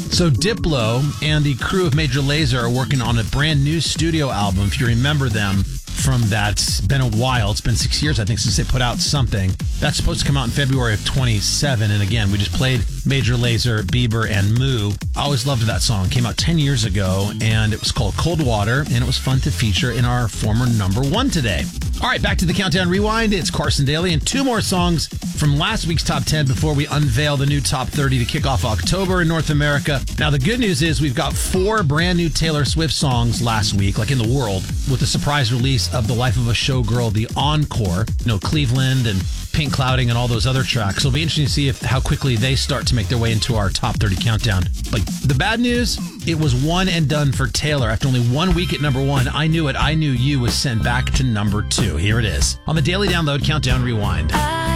So Diplo and the crew of Major Lazer are working on a brand new studio album. If you remember them from that, it's been a while. It's been 6 years, I think, since they put out something. That's supposed to come out in February of 27. And again, we just played Major Lazer, Bieber, and Moo. I always loved that song. It came out 10 years ago, and it was called Cold Water, and it was fun to feature in our former number one today. All right, back to the Countdown Rewind. It's Carson Daly, and two more songs from last week's Top 10 before we unveil the new Top 30 to kick off October in North America. Now, the good news is we've got 4 brand new Taylor Swift songs last week, like in the world, with the surprise release of The Life of a Showgirl, the Encore, Cleveland and Pink Clouding and all those other tracks. It'll be interesting to see how quickly they start to make their way into our Top 30 countdown. But the bad news, it was one and done for Taylor. After only 1 week at number 1, I Knew It, I Knew You was sent back to number 2. Here it is on the Daily Download Countdown Rewind.